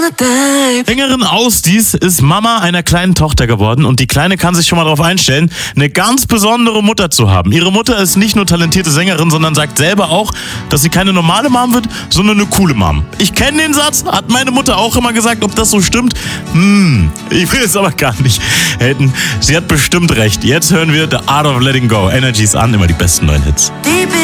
Sängerin Ausdies ist Mama einer kleinen Tochter geworden und die Kleine kann sich schon mal darauf einstellen, eine ganz besondere Mutter zu haben. Ihre Mutter ist nicht nur talentierte Sängerin, sondern sagt selber auch, dass sie keine normale Mom wird, sondern eine coole Mom. Ich kenne den Satz, hat meine Mutter auch immer gesagt, ob das so stimmt. Ich will es aber gar nicht haten. Sie hat bestimmt recht. Jetzt hören wir The Art of Letting Go. Energies an, immer die besten neuen Hits.